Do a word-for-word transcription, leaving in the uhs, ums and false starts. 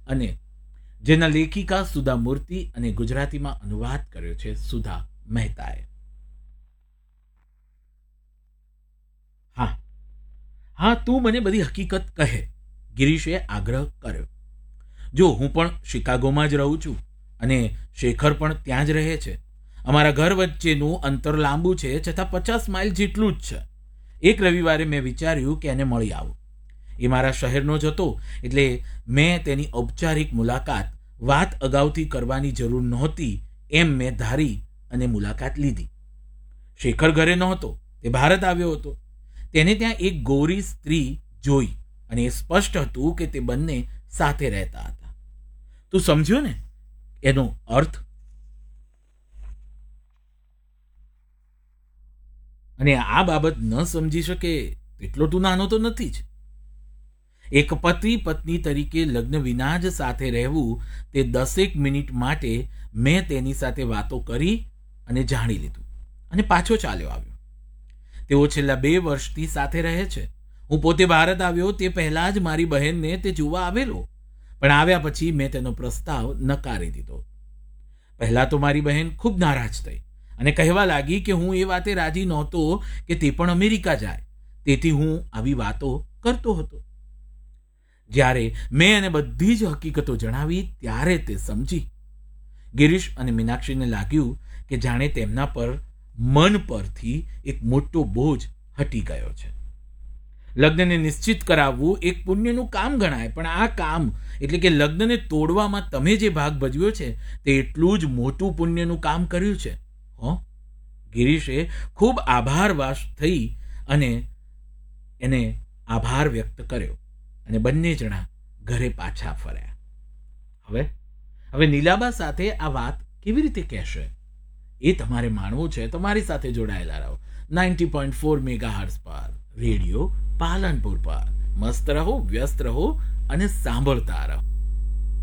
અને જેના લેખિકા સુધા મૂર્તિ અને ગુજરાતીમાં અનુવાદ કર્યો છે સુધા મહેતાએ. હા હા તું મને બધી હકીકત કહે, ગિરીશે આગ્રહ કર્યો. જો હું પણ શિકાગોમાં જ રહું છું અને શેખર પણ ત્યાં જ રહે છે. અમારા ઘર વચ્ચેનું અંતર લાંબુ છે, છતાં પચાસ માઇલ જેટલું જ છે. એક રવિવારે મેં વિચાર્યું કે એને મળી આવું. એ મારા શહેરનો જ હતો, એટલે મેં તેની ઔપચારિક મુલાકાત વાત અગાઉથી કરવાની જરૂર નહોતી એમ મેં ધારી અને મુલાકાત લીધી. શેખર ઘરે નહોતો, તે ભારત આવ્યો હતો. તેને ત્યાં એક ગોરી સ્ત્રી જોઈ અને એ સ્પષ્ટ હતું કે તે બંને સાથે રહેતા હતા. તું સમજ્યો ને એનો અર્થ? અને આ બાબત ન સમજી શકે એટલો તું નાનો તો નથી જ. એક પતિ પત્ની તરીકે લગ્ન વિના જ સાથે રહેવું, તે દસેક મિનિટ માટે મેં તેની સાથે વાતો કરી અને જાણી લીધું અને પાછો ચાલ્યો આવ્યો. તેઓ છેલ્લા બે વર્ષથી સાથે રહે છે. હું પોતે ભારત આવ્યો તે પહેલાં જ મારી બહેનને તે જોવા આવેલો, પણ આવ્યા પછી મેં તેનો પ્રસ્તાવ નકારી દીધો. પહેલાં તો મારી બહેન ખૂબ નારાજ થઈ અને કહેવા લાગી કે હું એ વાતે રાજી નહોતો કે તે પણ અમેરિકા જાય, તેથી હું આવી વાતો કરતો હતો. જ્યારે મેં એને બધી જ હકીકતો જણાવી ત્યારે તે સમજી. ગિરીશ અને મીનાક્ષીને લાગ્યું કે જાણે તેમના પર મન પરથી એક મોટો બોજ હટી ગયો છે. લગ્નને નિશ્ચિત કરાવવું એક પુણ્યનું કામ ગણાય, પણ આ કામ એટલે કે લગ્નને તોડવામાં તમે જે ભાગ ભજવ્યો છે તે એટલું જ મોટું પુણ્યનું કામ કર્યું છે. હો ગિરીશે ખૂબ આભારવાશ થઈ અને એને આભાર વ્યક્ત કર્યો અને બંને જણા ઘરે પાછા ફર્યા. હવે હવે નીલાબા સાથે આ વાત કેવી રીતે કહેશે એ તમારે માણવું છે. તમારી સાથે જોડાયેલા રહો ninety point four mega hertz પર રેડિયો પાલનપુર પર. મસ્ત રહો, વ્યસ્ત રહો અને સાંભળતા રહો.